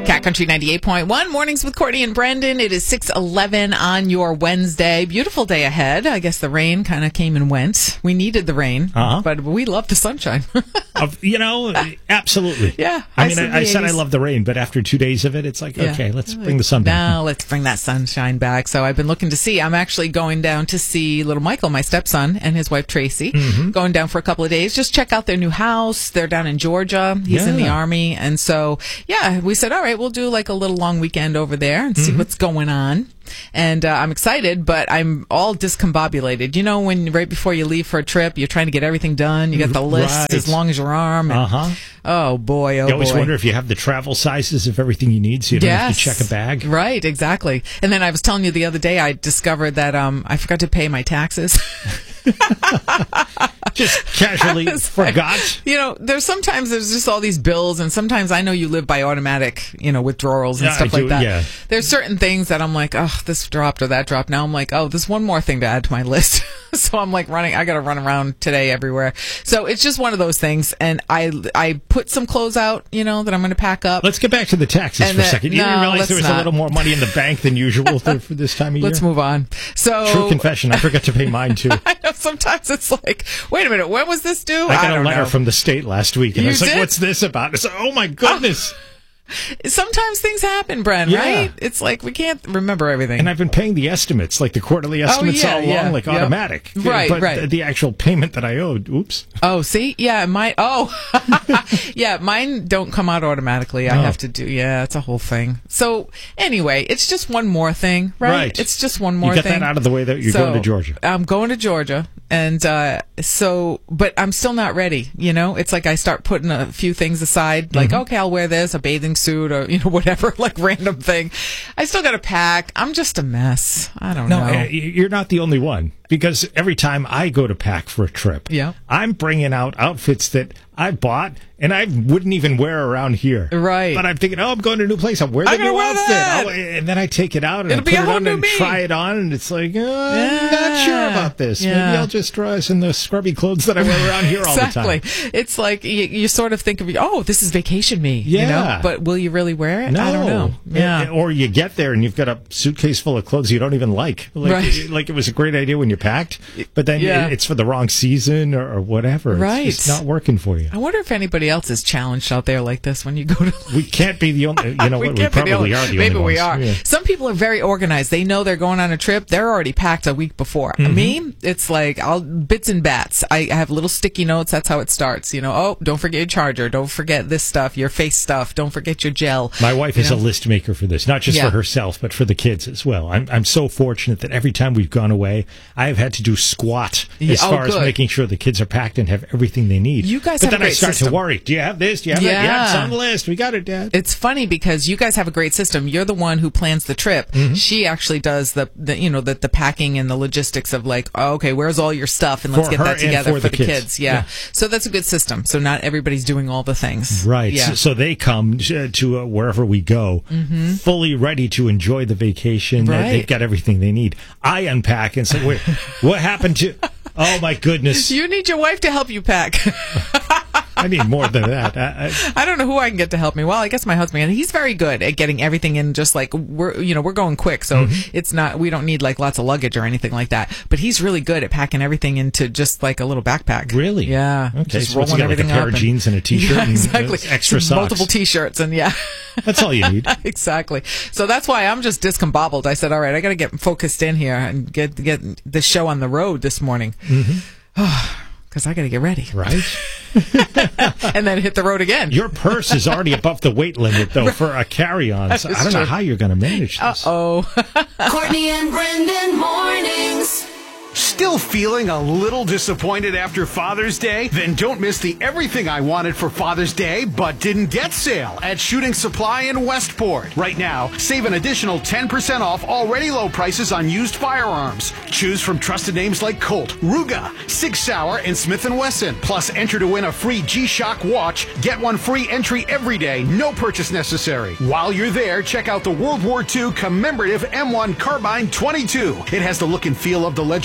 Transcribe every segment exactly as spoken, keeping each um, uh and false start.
Cat Country ninety-eight point one, Mornings with Courtney and Brendan. It is six eleven on your Wednesday. Beautiful day ahead. I guess the rain kind of came and went. We needed the rain, uh-huh. but we love the sunshine. Of, you know, absolutely. Yeah. I mean, I, I said I love the rain, but after two days of it, it's like, yeah. okay, let's bring the sun back. Now let's bring that sunshine back. So I've been looking to see. I'm actually going down to see little Michael, my stepson, and his wife Tracy. Mm-hmm. Going down for a couple of days. Just check out their new house. They're down in Georgia. He's yeah. in the Army. And so, yeah, we said, all right, we'll do like a little long weekend over there and see mm-hmm. what's going on. And uh, I'm excited, but I'm all discombobulated. You know, when right before you leave for a trip, you're trying to get everything done. You got the list right. as long as your arm. And, uh-huh. Oh, boy, oh, You always boy. wonder if you have the travel sizes of everything you need, so you don't yes. have to check a bag. Right, exactly. And then I was telling you the other day, I discovered that um, I forgot to pay my taxes. Just casually forgot. Like, you know, there's sometimes there's just all these bills, and sometimes I know you live by automatic, you know, withdrawals and yeah, stuff I like do, that. Yeah. There's certain things that I'm like, oh, this dropped or that dropped. Now I'm like, oh, there's one more thing to add to my list. So I'm like running, I got to run around today everywhere. So it's just one of those things. And I I put some clothes out, you know, that I'm going to pack up. Let's get back to the taxes and for that, a second. You no, didn't realize there was not. a little more money in the bank than usual for, for this time of year? Let's move on. So True confession, I forgot to pay mine too. I know, sometimes it's like, wait a minute, when was this due? I got I don't a letter know. from the state last week, and You I was like, did? what's this about? It's like, oh my goodness. Oh. Sometimes things happen, Bren, yeah. right? It's like we can't remember everything. And I've been paying the estimates, like the quarterly estimates oh, yeah, all along, yeah, like yep. automatic. Right, but right. The, the actual payment that I owed, oops. Oh, see? Yeah, mine, oh. yeah, mine don't come out automatically. I oh. have to do, yeah, it's a whole thing. So, anyway, it's just one more thing, right? Right. It's just one more you got thing. that out of the way that you're so, going to Georgia. I'm going to Georgia. And uh, so, but I'm still not ready, you know? It's like I start putting a few things aside, like, mm-hmm. okay, I'll wear this, a bathing suit, or, you know, whatever, like random thing. I still got to pack. I'm just a mess. I don't no, know. No, you're not the only one. Because every time I go to pack for a trip, yeah. I'm bringing out outfits that I bought and I wouldn't even wear around here. Right. But I'm thinking, oh, I'm going to a new place. I'll wear the I'm new wear outfit. That. And then I take it out and It'll I put be a it whole on new and me. try it on. And it's like, oh, yeah. I'm not sure about this. Yeah. Maybe I'll just dress in the scrubby clothes that I wear around here all exactly. the time. It's like you, you sort of think of, oh, this is vacation me. Yeah. You know? But will you really wear it? No. I don't know. Yeah. Or you get there and you've got a suitcase full of clothes you don't even like. Like, right. like it was a great idea when you packed, but then yeah. it's for the wrong season or, or whatever. Right. It's just not working for you. I wonder if anybody else is challenged out there like this when you go to. We can't be the only. You know we what? We probably only, are the maybe only we ones. are. Yeah. Some people are very organized. They know they're going on a trip. They're already packed a week before. Mm-hmm. Me, it's like I'll bits and bats. I, I have little sticky notes. That's how it starts. You know, oh, don't forget your charger. Don't forget this stuff. Your face stuff. Don't forget your gel. My wife you is know? a list maker for this, not just yeah. for herself, but for the kids as well. I'm I'm so fortunate that every time we've gone away, I have had to do squat as yeah, oh, far good. as making sure the kids are packed and have everything they need. You guys but have then a great I start system. to worry. Do you have this? Do you have yeah. that? Yeah, it's on the list. We got it, Dad. It's funny because you guys have a great system. You're the one who plans the trip. Mm-hmm. She actually does the, the you know the, the packing and the logistics of like, oh, okay, where's all your stuff, and let's for get that together for, for the, the kids. kids. Yeah. yeah, so that's a good system. So not everybody's doing all the things. Right. Yeah. So, so they come to, to uh, wherever we go, mm-hmm. fully ready to enjoy the vacation. Right. They've got everything they need. I unpack and say, wait, what happened to? Oh my goodness! You need your wife to help you pack. I need more than that. I, I, I don't know who I can get to help me. Well, I guess my husband, and he's very good at getting everything in. Just like we're, you know, we're going quick, so mm-hmm. it's not. We don't need like lots of luggage or anything like that. But he's really good at packing everything into just like a little backpack. Really? Yeah. Okay. Just So rolling what's he got, everything like a pair up of jeans and a t-shirt, yeah, exactly. and extra Some socks, multiple t-shirts, and yeah. That's all you need. Exactly. So that's why I'm just discombobbled. I said, all right, I got to get focused in here and get get the show on the road this morning. Mm-hmm. Because I got to get ready. Right. And then hit the road again. Your purse is already above the weight limit, though, for a carry-on. So I don't true. know how you're going to manage this. Uh-oh. Courtney and Brendan mornings. Still feeling a little disappointed after Father's Day? Then don't miss the Everything I Wanted for Father's Day but Didn't Get sale at Shooting Supply in Westport. Right now, save an additional ten percent off already low prices on used firearms. Choose from trusted names like Colt, Ruger, Sig Sauer, and Smith and Wesson. Plus, enter to win a free G-Shock watch. Get one free entry every day, no purchase necessary. While you're there, check out the World War Two commemorative M one Carbine twenty-two. It has the look and feel of the legendary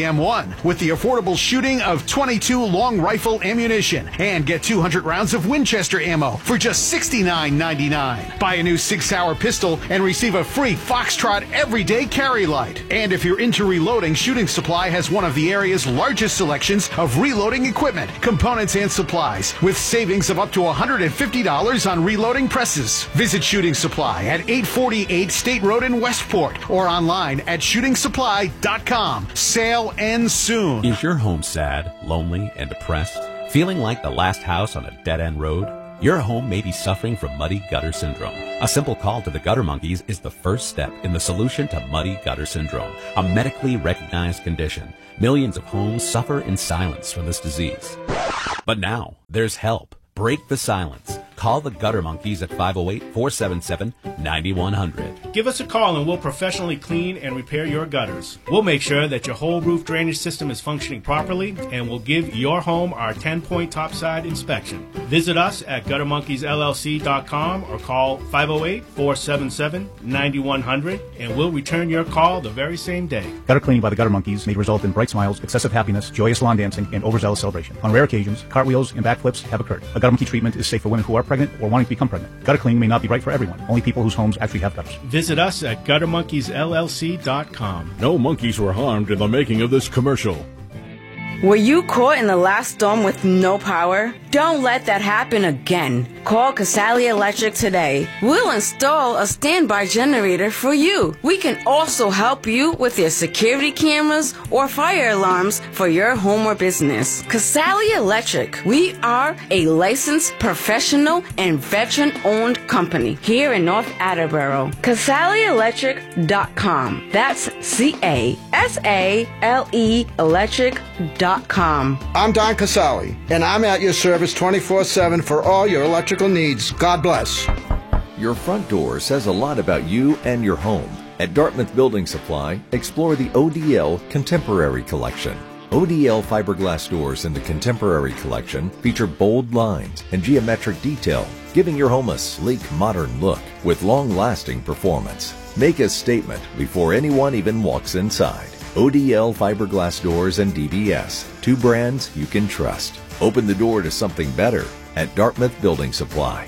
M one with the affordable shooting of twenty-two long rifle ammunition and get two hundred rounds of Winchester ammo for just sixty-nine ninety-nine. Buy a new Sig Sauer pistol and receive a free Foxtrot everyday carry light. And if you're into reloading, Shooting Supply has one of the area's largest selections of reloading equipment, components, and supplies with savings of up to one hundred fifty dollars on reloading presses. Visit Shooting Supply at eight forty-eight State Road in Westport or online at shooting supply dot com. Sale ends soon. Is your home sad, lonely, and depressed? Feeling like the last house on a dead-end road? Your home may be suffering from muddy gutter syndrome. A simple call to the Gutter Monkeys is the first step in the solution to muddy gutter syndrome, a medically recognized condition. Millions of homes suffer in silence from this disease. But now, there's help. Break the silence. Call the Gutter Monkeys at five oh eight, four seven seven, nine one zero zero. Give us a call and we'll professionally clean and repair your gutters. We'll make sure that your whole roof drainage system is functioning properly, and we'll give your home our ten-point topside inspection. Visit us at gutter monkeys L L C dot com or call five oh eight, four seven seven, nine one zero zero and we'll return your call the very same day. Gutter cleaning by the Gutter Monkeys may result in bright smiles, excessive happiness, joyous lawn dancing, and overzealous celebration. On rare occasions, cartwheels and backflips have occurred. A Gutter Monkey treatment is safe for women who are pregnant or wanting to become pregnant. Gutter cleaning may not be right for everyone, only people whose homes actually have gutters. Visit us at gutter monkeys L L C dot com. No monkeys were harmed in the making of this commercial. Were you caught in the last storm with no power? Don't let that happen again. Call Casali Electric today. We'll install a standby generator for you. We can also help you with your security cameras or fire alarms for your home or business. Casali Electric. We are a licensed, professional, and veteran-owned company here in North Attleboro. Casali Electric dot com. That's C A S A L E Electric dot com. I'm Don Casali, and I'm at your service twenty-four seven for all your electrical needs. God bless. Your front door says a lot about you and your home. At Dartmouth Building Supply, explore the O D L Contemporary Collection. O D L fiberglass doors in the Contemporary Collection feature bold lines and geometric detail, giving your home a sleek, modern look with long-lasting performance. Make a statement before anyone even walks inside. O D L fiberglass doors and D B S, two brands you can trust. Open the door to something better at Dartmouth Building Supply.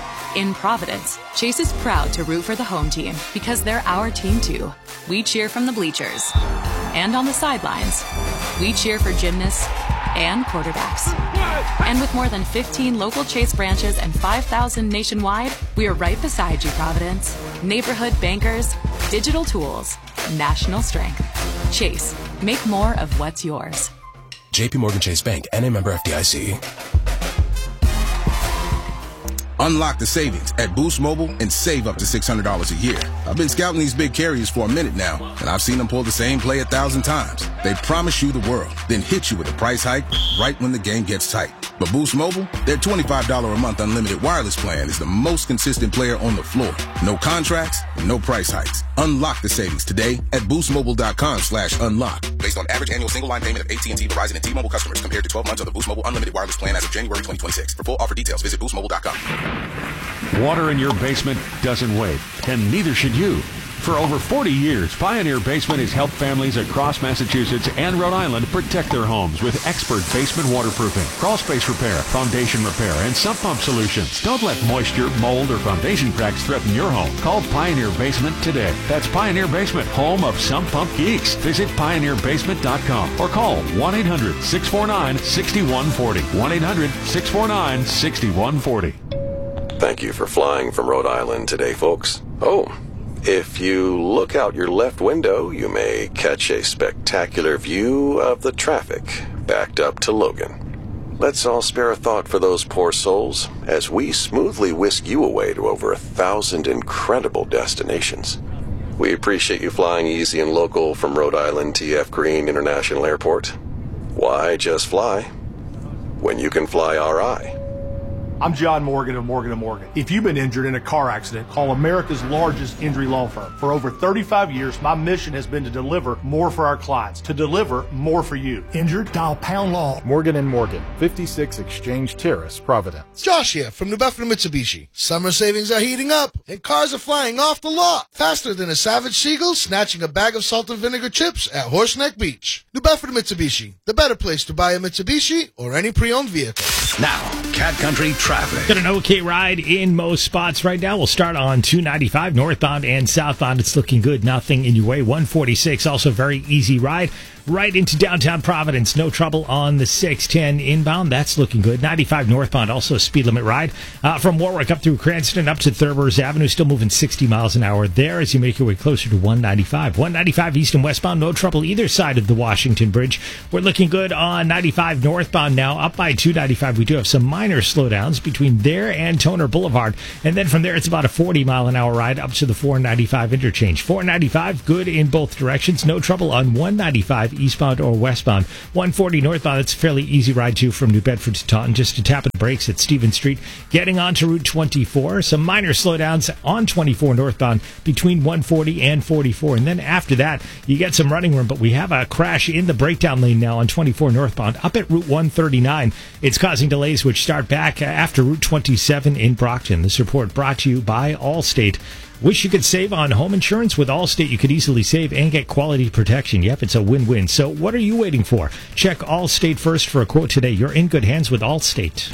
In Providence, Chase is proud to root for the home team because they're our team too. We cheer from the bleachers and on the sidelines. We cheer for gymnasts and quarterbacks. And with more than fifteen local Chase branches and five thousand nationwide, we are right beside you, Providence. Neighborhood bankers, digital tools, national strength. Chase, make more of what's yours. J P Morgan Chase Bank, N A member F D I C. Unlock the savings at Boost Mobile and save up to six hundred dollars a year. I've been scouting these big carriers for a minute now, and I've seen them pull the same play a thousand times. They promise you the world, then hit you with a price hike right when the game gets tight. But Boost Mobile, their twenty-five dollars a month unlimited wireless plan is the most consistent player on the floor. No contracts, no price hikes. Unlock the savings today at boostmobile.com slash unlock. Based on average annual single line payment of A T and T, Verizon, and T-Mobile customers compared to twelve months of the Boost Mobile unlimited wireless plan as of January twenty twenty-six. For full offer details, visit boost mobile dot com. Water in your basement doesn't wait, and neither should you. For over forty years, Pioneer Basement has helped families across Massachusetts and Rhode Island protect their homes with expert basement waterproofing, crawl space repair, foundation repair, and sump pump solutions. Don't let moisture, mold, or foundation cracks threaten your home. Call Pioneer Basement today. That's Pioneer Basement, home of sump pump geeks. Visit pioneer basement dot com or call one eight hundred, six four nine, six one four zero. one eight hundred, six four nine, six one four zero. Thank you for flying from Rhode Island today, folks. Oh, if you look out your left window, you may catch a spectacular view of the traffic backed up to Logan. Let's all spare a thought for those poor souls as we smoothly whisk you away to over a thousand incredible destinations. We appreciate you flying easy and local from Rhode Island T F Green International Airport. Why just fly when you can fly R I? I'm John Morgan of Morgan and Morgan. If you've been injured in a car accident, call America's largest injury law firm. For over thirty-five years, my mission has been to deliver more for our clients, to deliver more for you. Injured? Dial Pound Law. Morgan and Morgan, fifty-six Exchange Terrace, Providence. Josh here from New Bedford Mitsubishi. Summer savings are heating up, and cars are flying off the lot faster than a savage seagull snatching a bag of salt and vinegar chips at Horseneck Beach. New Bedford Mitsubishi, the better place to buy a Mitsubishi or any pre-owned vehicle. Now, Cat Country traffic. Got an okay ride in most spots right now. We'll start on two ninety-five, northbound and southbound. It's looking good. Nothing in your way. one forty-six, also very easy ride. Right into downtown Providence. No trouble on the six ten inbound. That's looking good. ninety-five northbound, also a speed limit ride. Uh, from Warwick up through Cranston up to Thurber's Avenue. Still moving sixty miles an hour there as you make your way closer to one ninety-five. one ninety-five east and westbound. No trouble either side of the Washington Bridge. We're looking good on ninety-five northbound now. Up by two ninety-five, we do have some minor slowdowns between there and Toner Boulevard. And then from there, it's about a forty mile an hour ride up to the four ninety-five interchange. four ninety-five, good in both directions. No trouble on one ninety-five eastbound or westbound. one forty northbound, it's a fairly easy ride too from New Bedford to Taunton. Just a tap of the brakes at Stevens Street. Getting onto Route twenty-four. Some minor slowdowns on twenty-four northbound between one forty and forty-four. And then after that, you get some running room, but we have a crash in the breakdown lane now on twenty-four northbound up at Route one thirty-nine. It's causing delays which start back after Route twenty-seven in Brockton. This report brought to you by Allstate. Wish you could save on home insurance? With Allstate, you could easily save and get quality protection. Yep, it's a win-win. So what are you waiting for? Check Allstate first for a quote today. You're in good hands with Allstate.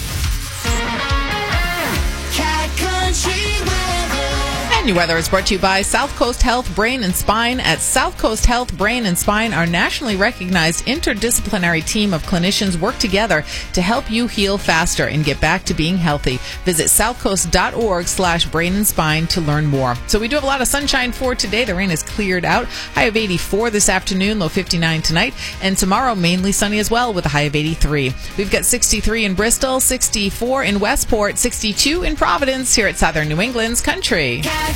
Your weather is brought to you by South Coast Health Brain and Spine. At South Coast Health Brain and Spine, our nationally recognized interdisciplinary team of clinicians work together to help you heal faster and get back to being healthy. Visit southcoast.org slash brain and spine to learn more. So we do have a lot of sunshine for today. The rain is cleared out. High of eighty-four this afternoon, low fifty-nine tonight. And tomorrow, mainly sunny as well with a high of eighty-three. We've got sixty-three in Bristol, sixty-four in Westport, sixty-two in Providence here at Southern New England's Country.